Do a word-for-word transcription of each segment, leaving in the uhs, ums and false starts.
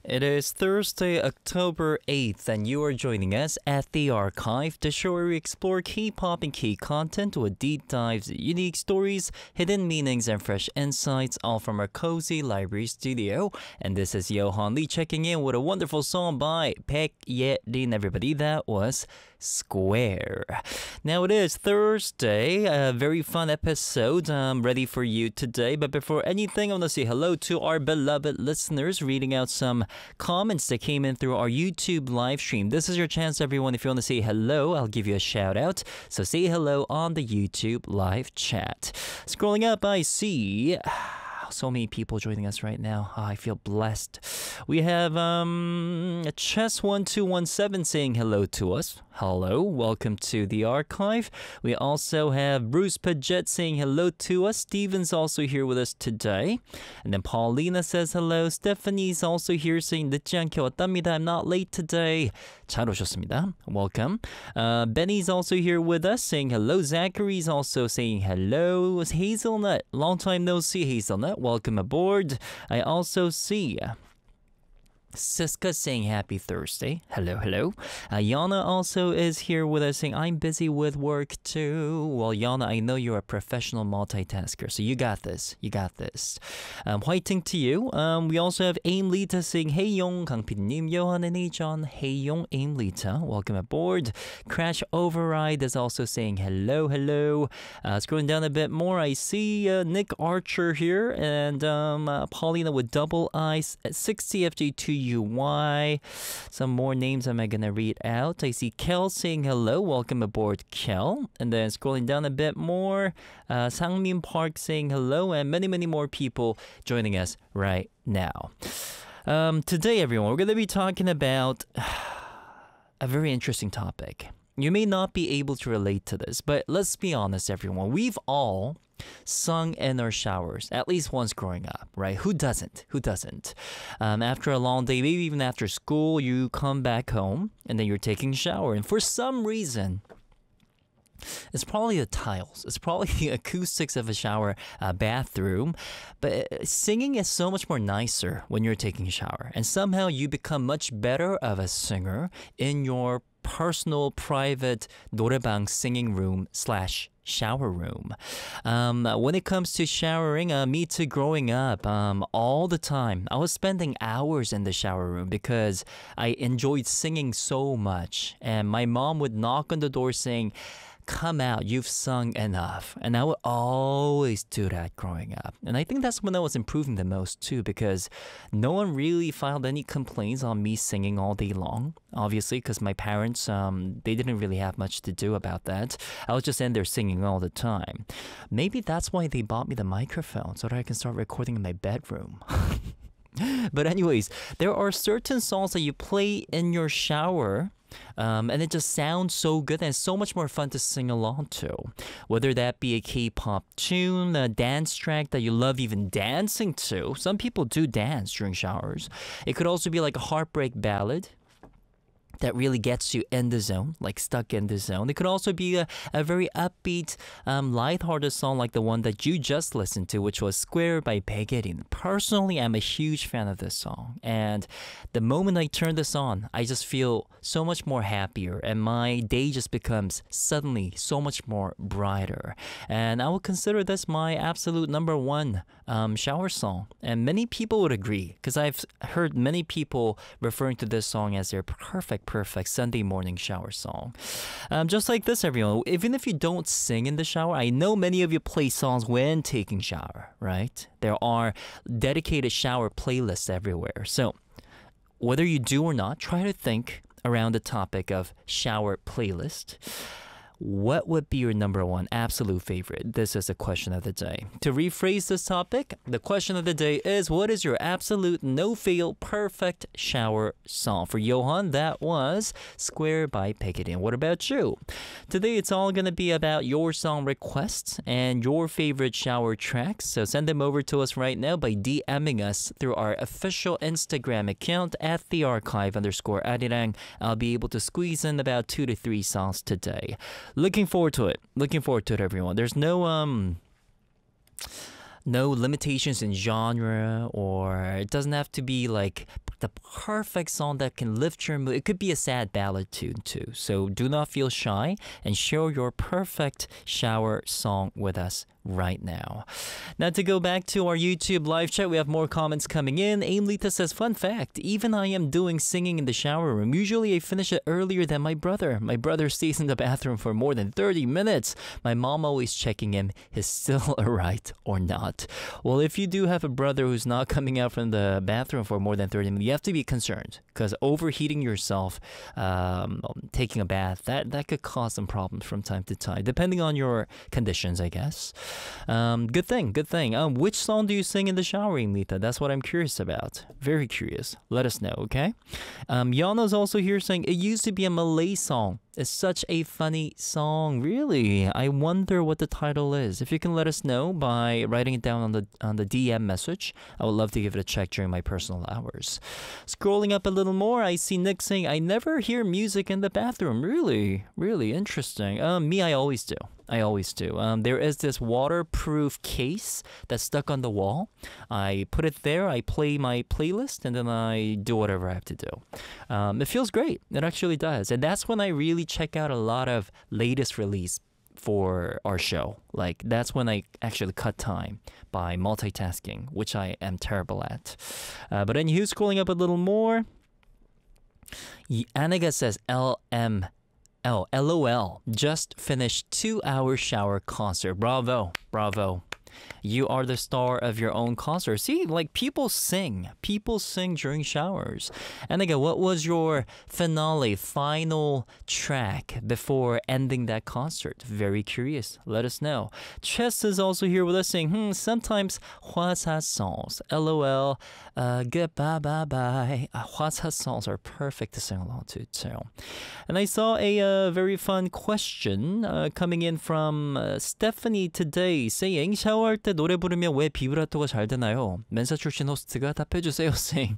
It is Thursday, October eighth, and you are joining us at The Archive, the show where we explore K-pop and K-content with deep dives, unique stories, hidden meanings, and fresh insights, all from our cozy library studio. And this is Johan Lee checking in with a wonderful song by Baek Ye-rin, everybody. That was Square. Now it is Thursday, a very fun episode um, ready for you today. But before anything, I want to say hello to our beloved listeners, reading out some comments that came in through our YouTube live stream. This is your chance, everyone. If you want to say hello, I'll give you a shout out. So say hello on the YouTube live chat. Scrolling up, I see so many people joining us right now. Oh, I feel blessed. We have um Chess one two one seven saying hello to us. Hello, welcome to the archive. We also have Bruce Paget saying hello to us. Steven's also here with us today. And then Paulina says hello. Stephanie's also here saying 늦지 않게 왔답니다. I'm not late today. 잘 오셨습니다. Welcome. Uh, Benny's also here with us saying hello. Zachary's also saying hello. Hazelnut, long time no see, Hazelnut. Welcome aboard. I also see Siska saying happy Thursday. Hello, hello. Uh, Yana also is here with us saying, I'm busy with work too. Well, Yana, I know you're a professional multitasker, so you got this. You got this. Um, Whiting to you. Um, we also have Aim Lita saying, Hey Yong, Kang Pidnim, Johan and John. Hey Yong, Aim Lita. Welcome aboard. Crash Override is also saying hello, hello. Uh, scrolling down a bit more, I see uh, Nick Archer here and um, uh, Paulina with double eyes, six C F G two U Y. Some more names am I gonna read out. I see Kel saying hello. Welcome aboard, Kel. And then scrolling down a bit more, uh, Sangmin Park saying hello, and many, many more people joining us right now. Um, today, everyone, we're gonna be talking about a very interesting topic. You may not be able to relate to this, but let's be honest, everyone. We've all sung in our showers, at least once growing up, right? Who doesn't? Who doesn't? Um, after a long day, maybe even after school, you come back home and then you're taking a shower. And for some reason, it's probably the tiles. It's probably the acoustics of a shower uh, bathroom. But singing is so much more nicer when you're taking a shower. And somehow you become much better of a singer in your personal, private 노래방 singing room slash shower room. Um, when it comes to showering, uh, me too, growing up, um, all the time, I was spending hours in the shower room because I enjoyed singing so much. And my mom would knock on the door saying, come out, you've sung enough. And I would always do that growing up. And I think that's when I was improving the most too, because no one really filed any complaints on me singing all day long. Obviously, because my parents, um, they didn't really have much to do about that. I was just in there singing all the time. Maybe that's why they bought me the microphone, so that I can start recording in my bedroom. But anyways, there are certain songs that you play in your shower, Um, and it just sounds so good and it's so much more fun to sing along to. Whether that be a K-pop tune, a dance track that you love even dancing to. Some people do dance during showers. It could also be like a heartbreak ballad that really gets you in the zone, like stuck in the zone. It could also be a, a very upbeat, um, lighthearted song like the one that you just listened to, which was Square by Baek Ye-rin. Personally, I'm a huge fan of this song. And the moment I turn this on, I just feel so much more happier and my day just becomes suddenly so much more brighter. And I would consider this my absolute number one um, shower song. And many people would agree because I've heard many people referring to this song as their perfect perfect Sunday morning shower song. Um, just like this, everyone, even if you don't sing in the shower, I know many of you play songs when taking shower, right? There are dedicated shower playlists everywhere. So whether you do or not, try to think around the topic of shower playlist. What would be your number one absolute favorite? This is the question of the day. To rephrase this topic, the question of the day is, what is your absolute no-fail perfect shower song? For Johan, that was Square by Baek Ye-rin. What about you? Today, it's all going to be about your song requests and your favorite shower tracks. So send them over to us right now by DMing us through our official Instagram account at the archive underscore arirang. I'll be able to squeeze in about two to three songs today. Looking forward to it. Looking forward to it, everyone. There's no um no limitations in genre, or it doesn't have to be like the perfect song that can lift your mood. It could be a sad ballad tune too. So do not feel shy and share your perfect shower song with us right now. Now to go back to our YouTube live chat, we have more comments coming in. Aimlita says, fun fact, even I am doing singing in the shower room. Usually I finish it earlier than my brother. My brother stays in the bathroom for more than thirty minutes. My mom always checking him, he's still alright or not. Well, if you do have a brother who's not coming out from the bathroom for more than thirty minutes, you have to be concerned because overheating yourself, um, taking a bath, that, that could cause some problems from time to time, depending on your conditions, I guess. Um, good thing, good thing. Um, which song do you sing in the shower, Lita? That's what I'm curious about. Very curious. Let us know, okay? Um, Yana's also here saying, it used to be a Malay song. It's such a funny song, really. I wonder what the title is. If you can let us know by writing it down on the on the D M message, I would love to give it a check during my personal hours. Scrolling up a little more, I see Nick saying, I never hear music in the bathroom. Really? Really interesting. Um, me, I always do. I always do. Um, there is this waterproof case that's stuck on the wall. I put it there, I play my playlist, and then I do whatever I have to do. Um, it feels great. It actually does. And that's when I really check out a lot of latest release for our show. Like, that's when I actually cut time by multitasking, which I am terrible at. Uh, but anywho, scrolling up a little more, Anaga says L M. Oh, LOL. Just finished two-hour shower concert. Bravo, bravo. You are the star of your own concert. See, like people sing. People sing during showers. And again, what was your finale, final track before ending that concert? Very curious. Let us know. Chess is also here with us saying, hmm, sometimes Hwasa songs. LOL. Uh, goodbye, bye, bye. Uh, Hwasa songs are perfect to sing along to, too. And I saw a uh, very fun question uh, coming in from uh, Stephanie today saying, 샤워할 때 노래 부르면 왜 비브라토가 잘 되나요? 멘사 출신 호스트가 답해주세요, saying.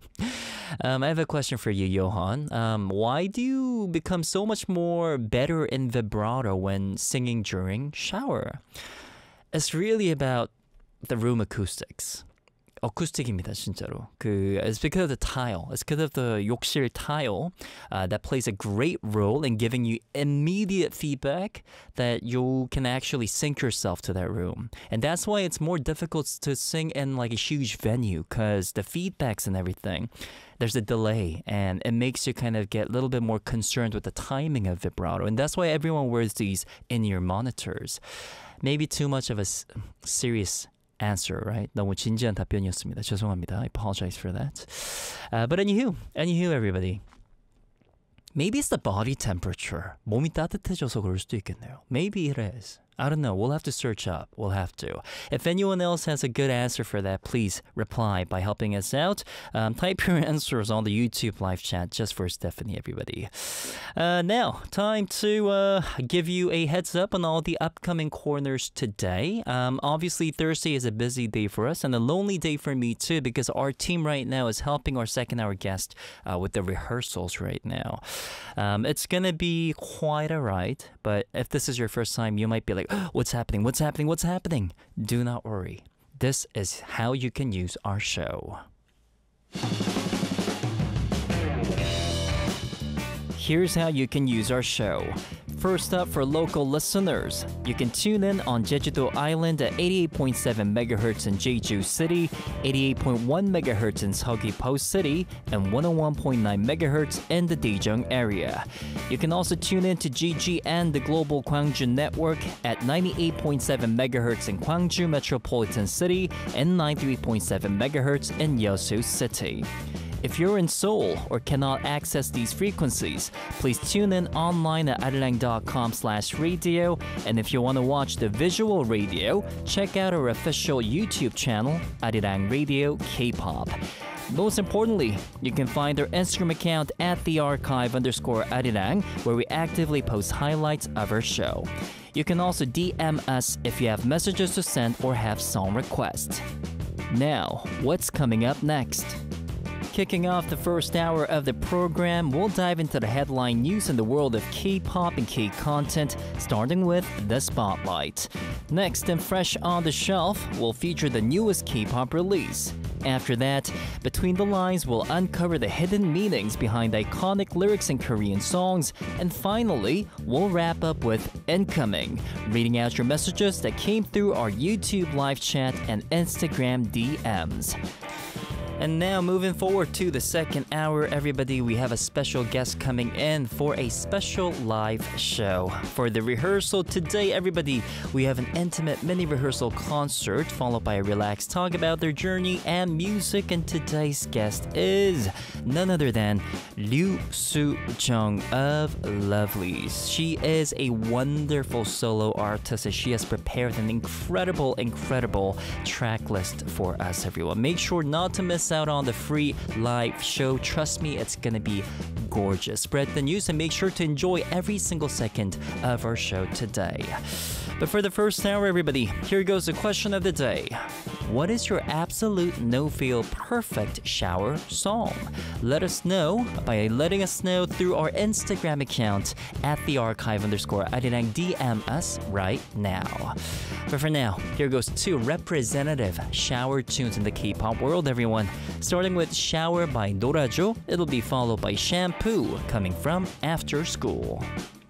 um, I have a question for you, Johan. Um, why do you become so much more better in vibrato when singing during shower? It's really about the room acoustics. acoustic입니다, 진짜로. 그, it's because of the tile. It's because of the 욕실 tile uh, that plays a great role in giving you immediate feedback that you can actually sync yourself to that room. And that's why it's more difficult to sing in like a huge venue because the feedbacks and everything, there's a delay and it makes you kind of get a little bit more concerned with the timing of vibrato. And that's why everyone wears these in-ear monitors. Maybe too much of a s- serious answer, right? 너무 진지한 답변이었습니다. 죄송합니다. I apologize for that. Uh, but anywho, anywho, everybody. Maybe it's the body temperature. 몸이 따뜻해져서 그럴 수도 있겠네요. Maybe it is. I don't know. We'll have to search up. We'll have to. If anyone else has a good answer for that, please reply by helping us out. Um, type your answers on the YouTube live chat just for Stephanie, everybody. Uh, now, time to uh, give you a heads up on all the upcoming corners today. Um, obviously, Thursday is a busy day for us and a lonely day for me too because our team right now is helping our second hour guest uh, with the rehearsals right now. Um, it's going to be quite a ride, but if this is your first time, you might be like, what's happening? What's happening? What's happening? Do not worry. This is how you can use our show. Here's how you can use our show. First up, for local listeners, you can tune in on Jeju-do Island at eighty-eight point seven megahertz in Jeju City, eighty-eight point one megahertz in Seogwipo City, and one oh one point nine megahertz in the Daejeong area. You can also tune in to G G N, the Global Gwangju Network, at ninety-eight point seven megahertz in Gwangju Metropolitan City and ninety-three point seven megahertz in Yeosu City. If you're in Seoul or cannot access these frequencies, please tune in online at arirang dot com slash radio. And if you want to watch the visual radio, check out our official YouTube channel, Arirang Radio K-pop. Most importantly, you can find our Instagram account at the archive underscore Arirang, where we actively post highlights of our show. You can also D M us if you have messages to send or have song requests. Now, what's coming up next? Kicking off the first hour of the program, we'll dive into the headline news in the world of K-pop and K-content, starting with The Spotlight. Next and fresh on the shelf, we'll feature the newest K-pop release. After that, Between the Lines will uncover the hidden meanings behind iconic lyrics in Korean songs. And finally, we'll wrap up with Incoming, reading out your messages that came through our YouTube live chat and Instagram D Ms. And now, moving forward to the second hour, everybody, we have a special guest coming in for a special live show. For the rehearsal today, everybody, we have an intimate mini rehearsal concert followed by a relaxed talk about their journey and music. And today's guest is none other than Ryu Soo-jung of Lovelyz. She is a wonderful solo artist and she has prepared an incredible, incredible track list for us, everyone. Make sure not to miss out on the free live show. Trust me, it's gonna be gorgeous. Spread the news and make sure to enjoy every single second of our show today. But for the first hour, everybody, here goes the question of the day. What is your absolute no-feel perfect shower song? Let us know by letting us know through our Instagram account at the archive underscore arirang. D M us right now. But for now, here goes two representative shower tunes in the K-pop world, everyone. Starting with Shower by Norajo, it'll be followed by Shampoo coming from After School.